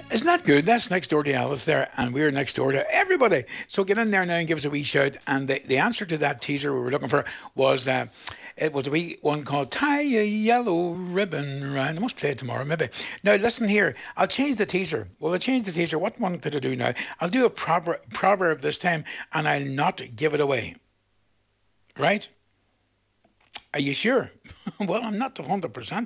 Isn't that good? That's next door to Alice there, and we're next door to everybody. So get in there now and give us a wee shout. And the answer to that teaser we were looking for was it was a wee one called Tie a Yellow Ribbon Round. I must play it tomorrow, maybe. Now, listen here. I'll change the teaser. Well, I'll change the teaser. What one could I do now? I'll do a proverb this time, and I'll not give it away. Right? Are you sure? Well, I'm not 100%.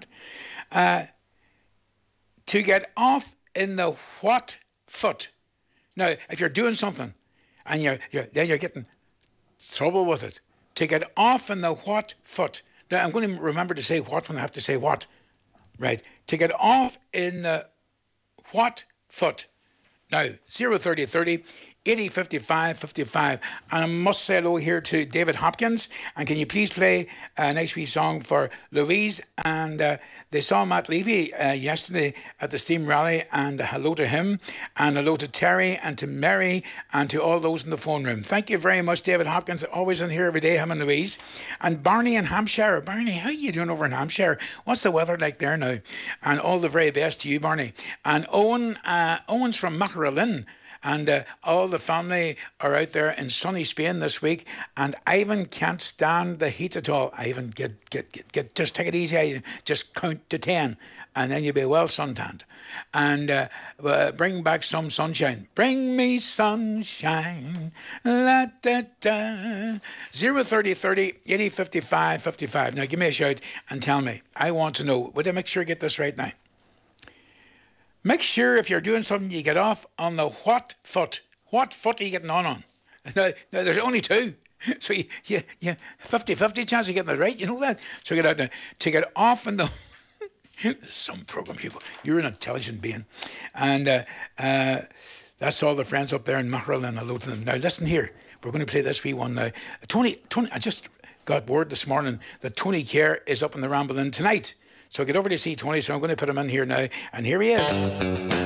To get off in the what foot. Now, if you're doing something and then you're getting trouble with it, to get off in the what foot. Now, I'm going to remember to say what when I have to say what. Right. To get off in the what foot. Now, 03030 80 55 55. And I must say hello here to David Hopkins. And can you please play a nice wee song for Louise? And they saw Matt Levy yesterday at the Steam Rally. And hello to him. And hello to Terry and to Mary and to all those in the phone room. Thank you very much, David Hopkins. Always in here every day, him and Louise. And Barney in Hampshire. Barney, how are you doing over in Hampshire? What's the weather like there now? And all the very best to you, Barney. And Owen's from Macaralin. And all the family are out there in sunny Spain this week. And Ivan can't stand the heat at all. Ivan, just take it easy. Ivan. Just count to 10. And then you'll be well suntanned. And bring back some sunshine. Bring me sunshine. La, da, da. 03030 80 55 55. Now give me a shout and tell me. I want to know. Would I make sure I get this right now? Make sure if you're doing something, you get off on the what foot. What foot are you getting on? Now there's only two. So you 50-50 chance of getting it right. You know that? So get out there. To get off on the... Some program people. You're an intelligent being. And that's all the friends up there in Mackerel and hello to them. Now listen here. We're going to play this wee one now. Tony, I just got word this morning that Tony Kerr is up in the Ramble Inn tonight. So get over to see Tony. So I'm going to put him in here now. And here he is.